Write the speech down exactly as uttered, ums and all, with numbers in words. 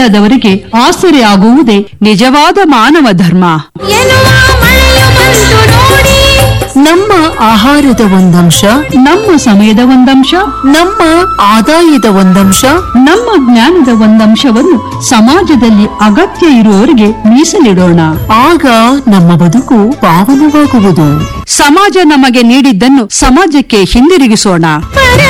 ಇಲ್ಲದವರಿಗೆ ಆಸರೆ ಆಗುವುದೇ ನಿಜವಾದ ಮಾನವ ಧರ್ಮ. ನಮ್ಮ ಆಹಾರದ ಒಂದಂಶ, ನಮ್ಮ ಸಮಯದ ಒಂದಂಶ, ನಮ್ಮ ಆದಾಯದ ಒಂದಂಶ, ನಮ್ಮ ಜ್ಞಾನದ ಒಂದಂಶವನ್ನು ಸಮಾಜದಲ್ಲಿ ಅಗತ್ಯ ಇರುವವರಿಗೆ ಮೀಸಲಿಡೋಣ. ಆಗ ನಮ್ಮ ಬದುಕು ಪಾವನವಾಗುವುದು. ಸಮಾಜ ನಮಗೆ ನೀಡಿದ್ದನ್ನು ಸಮಾಜಕ್ಕೆ ಹಿಂದಿರುಗಿಸೋಣ.